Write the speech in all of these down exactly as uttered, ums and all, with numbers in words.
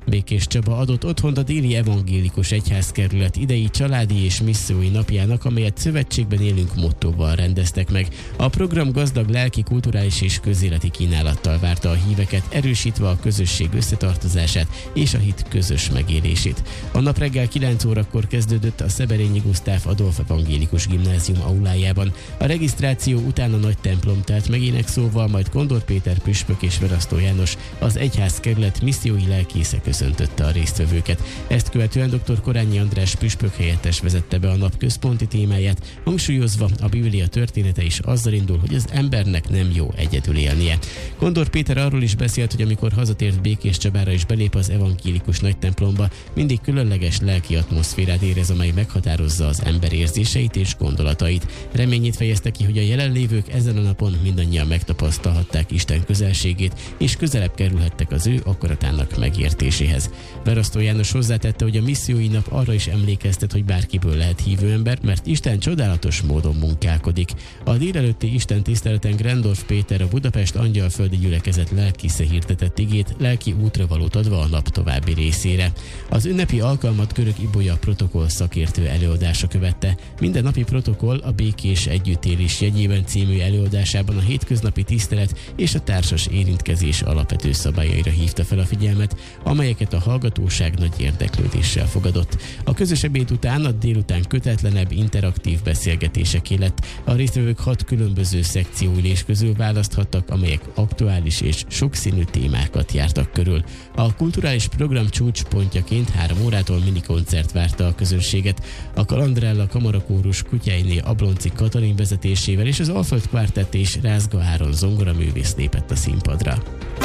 Békés Csaba adott otthont a Déli Evangélikus Egyházkerület idei családi és missziói napjának, amelyet Szövetségben élünk mottóval rendeztek meg. A program gazdag lelki, kulturális és közéleti kínálattal várta a híveket, erősítve a közösség összetartozását és a hit közös megélését. A nap reggel kilenc órakor kezdődött a Szeberényi Gusztáv Adolf Evangélikus Gimnázium aulájában. A regisztráció után a nagy templom telt meg énekszóval, majd Kondor Péter püspök és Verasztó János, az egyházkerület missziói lelkésze köszöntötte a résztvevőket. Ezt követően dr. Korányi András püspök helyettes vezette be a nap központi témáját, hangsúlyozva, a Biblia története is azzal indul, hogy az embernek nem jó egyedül élnie. Kondor Péter arról is beszélt, hogy amikor hazatért Békés Csabára és belép az evangélikus nagytemplomba, mindig különleges lelki atmoszférát érez, amely meghatározza az ember érzéseit és gondolatait. Reményét fejezte ki, hogy a jelenlévők ezen a napon mindannyian megtapasztalhatták Isten közelségét, és közelebb kerülhettek az ő akaratának megértéséhez. Verasztó János hozzátette, hogy a missziói nap arra is emlékeztet, hogy bárkiből lehet hívő ember, mert Isten csodálatos módon munkálkodik. A délelőtti Isten tiszteleten Grendorf Péter, a Budapest Angyalföldi Gyülekezet lelkésze hirdetett igét, lelki útra valót adva a nap további részére. Az ünnepi alkalmat Görög Ibolya protokoll szakértő előadása követte. Minden napi protokoll a Békés Együttélés jegyében című előadásában a hétköznapi tisztelet és a társas érintkezés alapvető szabályaira hívta fel a figyelmet, amelyeket a hallgatóság nagy érdeklődéssel fogadott. A közös ebéd után a délután kötetlenebb, interaktív beszélgetéseké lett. A résztvevők hat különböző szekcióülés közül választhattak, amelyek aktuális és sokszínű témákat jártak körül. A kulturális program csúcspontjaként három órától minikoncert várta a közönséget. A Kalandrella Kamarakórus Kutyáiné Ablonci Katalin vezetésével és az Alföld Kvártett és Rázga Áron zongoraművész lépett a színpadra.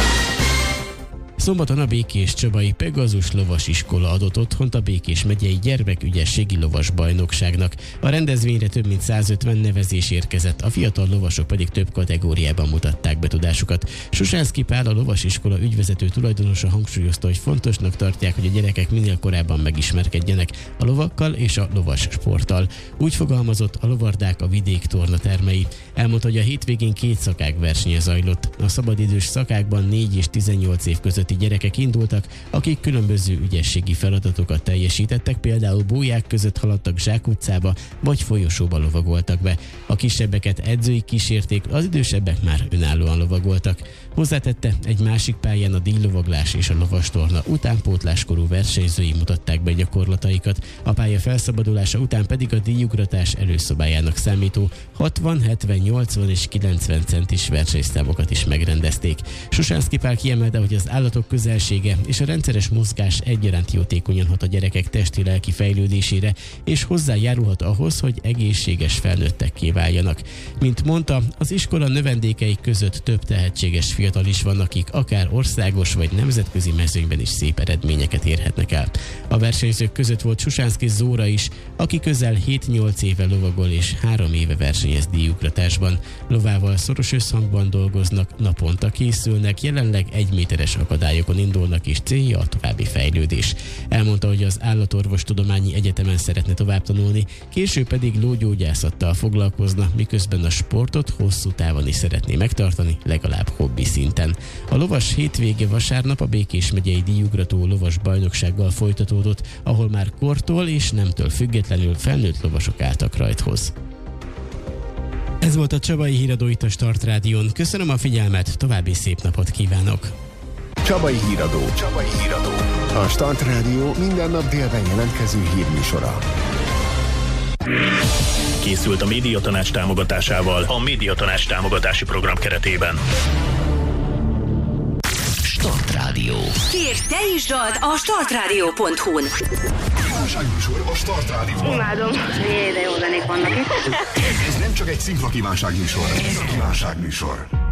Szombaton a Békés Csabai Pegazus Lovasiskola adott otthont a Békés megyei gyermekügyességi lovas bajnokságnak. A rendezvényre több mint százötven nevezés érkezett, a fiatal lovasok pedig több kategóriában mutatták be tudásukat. Susánszky Pál, a lovasiskola ügyvezető tulajdonosa hangsúlyozta, hogy fontosnak tartják, hogy a gyerekek minél korábban megismerkedjenek a lovakkal és a lovas sporttal. Úgy fogalmazott, a lovardák a vidék tornatermei. Elmondta, hogy a hétvégén két szakág versenye zajlott. A szabadidős szakákban négy és tizennyolc év közötti gyerekek indultak, akik különböző ügyességi feladatokat teljesítettek, például bóják között haladtak zsákutcába, vagy folyosóba lovagoltak be. A kisebbeket edzői kísérték, az idősebbek már önállóan lovagoltak. Hozzátette, egy másik pályán a díjlovaglás és a lovastorna utánpótláskorú versenyzői mutatták be gyakorlataikat, a pálya felszabadulása után pedig a díjugratás előszobájának számító hatvan, hetven, nyolcvan és kilencven centis versenyszámokat is megrendezték. Susánszky Pál kiemelte, hogy az állatok közelsége és a rendszeres mozgás egyaránt jótékonyan hat a gyerekek testi-lelki fejlődésére, és hozzájárulhat ahhoz, hogy egészséges felnőttekké váljanak. Mint mondta, az iskola növendékei között több tehetséges fiatal is van, akik akár országos vagy nemzetközi mezőnyben is szép eredményeket érhetnek el. A versenyzők között volt Susánszky Zóra is, aki közel hét-nyolc éve lovagol és három éve versenyez díjugratásban. Lovával szoros összhangban dolgoznak, naponta készülnek, jelenleg egy méteres akadályokon indulnak, és célja a további fejlődés. Elmondta, hogy az Állatorvostudományi Egyetemen szeretne tovább tanulni, később pedig lógyógyászattal foglalkozna, miközben a sportot hosszú távon is szeretné megtartani, legalább hobbi szinten. A lovas hétvége vasárnap a Békés megyei díjugrató lovas bajnoksággal folytatódott, ahol már kortól és nemtől függetlenül felnőtt lovasok álltak rajthoz. Ez volt a Csabai Híradó itt a Start Rádión. Köszönöm a figyelmet, további szép napot kívánok! Csabai Híradó. Csabai Híradó. A Start Rádió minden nap délben jelentkező hírműsora. Készült a Médiatanács támogatásával a Médiatanács támogatási program keretében. Start Rádió. Kérj te is dalt a startradio pont hu-n. Kívánságműsor a Start Rádióban. Imádom. Jé, de jó zenék vannak itt. Ez nem csak egy szimpla kívánságműsor, ez a kívánságműsor.